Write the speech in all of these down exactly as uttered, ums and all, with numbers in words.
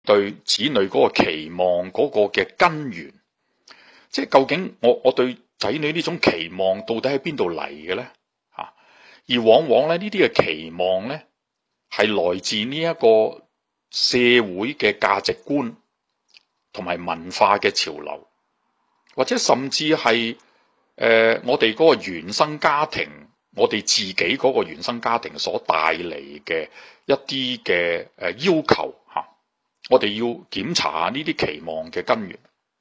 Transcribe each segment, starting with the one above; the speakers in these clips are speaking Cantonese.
對子女嗰個期望嗰個嘅根源，即係究竟我我對仔女呢種期望到底喺邊度嚟嘅咧？吓，而往往咧呢啲嘅期望咧係來自呢一個社會嘅價值觀同埋文化嘅潮流，或者甚至係誒、呃、我哋嗰個原生家庭，我哋自己嗰個原生家庭所帶嚟嘅一啲嘅誒要求吓。我哋要檢查下呢啲期望嘅根源。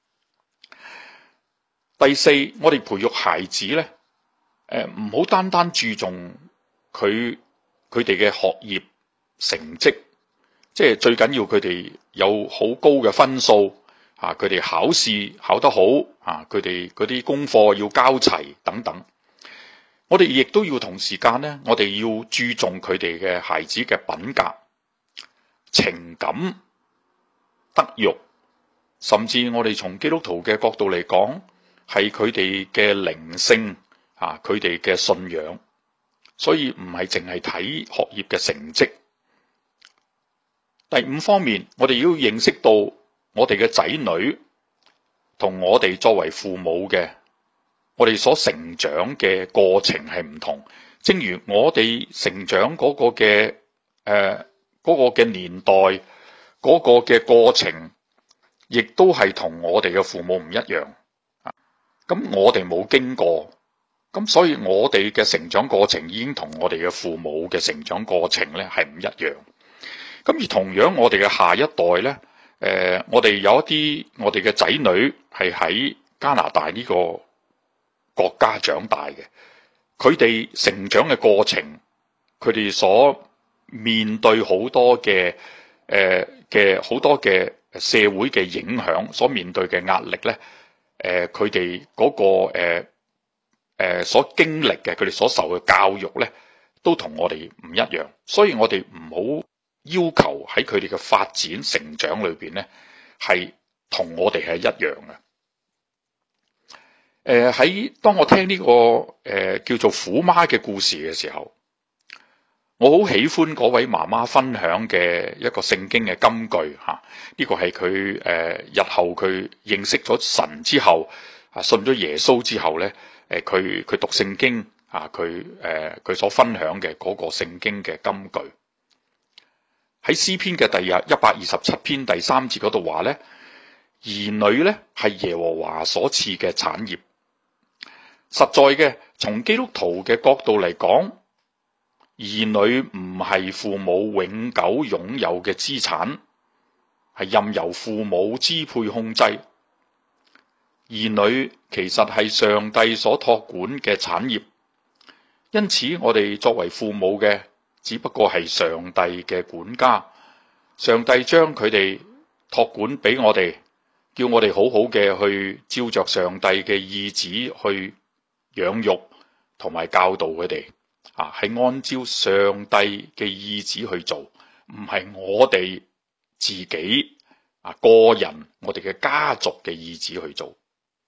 第四，我哋培育孩子咧，誒唔好單單注重佢佢哋嘅學業成績，即係最緊要佢哋有好高嘅分數啊，佢哋考試考得好啊，佢哋嗰啲功課要交齊等等。我哋亦都要同時間咧，我哋要注重佢哋嘅孩子嘅品格、情感、德育，甚至我哋從基督徒嘅角度嚟講，係佢哋嘅靈性啊，佢哋嘅信仰，所以唔係淨係睇學業嘅成績。第五方面，我哋要認識到我哋嘅仔女同我哋作為父母嘅，我哋所成長嘅過程係唔同。正如我哋成長嗰個嘅誒嗰個嘅年代，嗰個嘅過程，亦都係同我哋嘅父母唔一樣。咁我哋冇經過，咁所以我哋嘅成長過程已經同我哋嘅父母嘅成長過程咧係唔一樣。咁而同樣我哋嘅下一代咧，誒、呃，我哋有一啲我哋嘅仔女係喺加拿大呢個國家長大嘅，佢哋成長嘅過程，佢哋所面對好多嘅誒嘅好多嘅社會嘅影響，所面對嘅壓力咧，誒佢哋嗰個誒誒、呃、所經歷嘅，佢哋所受嘅教育咧，都同我哋唔一樣，所以我哋唔好要求喺佢哋嘅發展成長裏邊咧，係同我哋係一樣嘅。誒、呃、喺當我聽呢、這個誒、呃、叫做虎媽嘅故事嘅時候，我好喜歡嗰位媽媽分享嘅一個聖經嘅金句吓，呢、這個係佢誒日後佢認識咗神之後啊，信咗耶穌之後咧，誒佢佢讀聖經啊，佢誒佢所分享嘅嗰個聖經嘅金句，喺詩篇嘅第一百二十七篇第三節嗰度話咧，兒女咧係耶和華所賜嘅產業。實在嘅，從基督徒嘅角度嚟講，兒女唔係父母永久擁有嘅資產，係任由父母支配控制。兒女其實係上帝所託管嘅產業，因此我哋作為父母嘅，只不過係上帝嘅管家。上帝將佢哋託管俾我哋，叫我哋好好嘅去照着上帝嘅意旨去養育同埋教導佢哋，啊，係按照上帝嘅意旨去做，唔係我哋自己啊個人我哋嘅家族嘅意旨去做。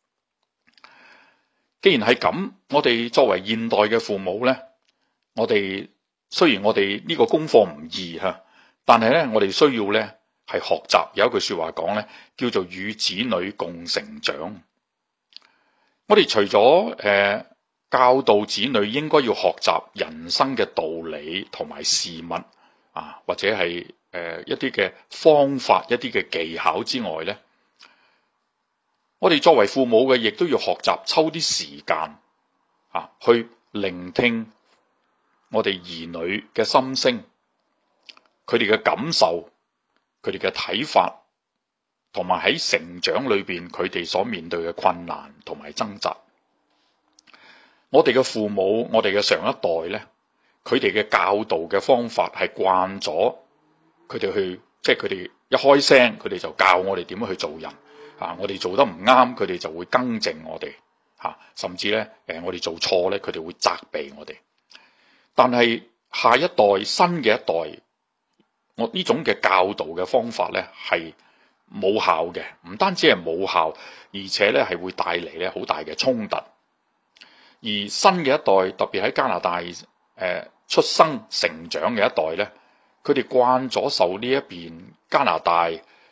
既然係咁，我哋作為現代嘅父母咧，我哋雖然我哋呢個功課唔易吓，但係咧我哋需要咧係學習。有一句說話講咧，叫做與子女共成長。我哋除咗誒、呃、教導子女應該要學習人生嘅道理同埋事物啊，或者係誒、呃、一啲嘅方法、一啲嘅技巧之外咧，我哋作為父母嘅，亦都要學習抽啲時間啊，去聆聽我哋兒女嘅心聲，佢哋嘅感受，佢哋嘅睇法。同埋喺成長裏邊，佢哋所面對嘅困難同埋掙扎，我哋嘅父母，我哋嘅上一代咧，佢哋嘅教導嘅方法係慣咗佢哋去，即係佢哋一開聲，佢哋就教我哋點樣去做人啊！我哋做得唔啱，佢哋就會更正我哋嚇，甚至咧誒，我哋做錯咧，佢哋會責備我哋。但係下一代、新嘅一代，我呢種嘅教導嘅方法咧係冇效嘅，唔單止係冇效，而且咧係會帶嚟咧好大嘅衝突。而新嘅一代，特別喺加拿大誒、呃、出生成長嘅一代咧，佢哋慣咗受呢一邊加拿大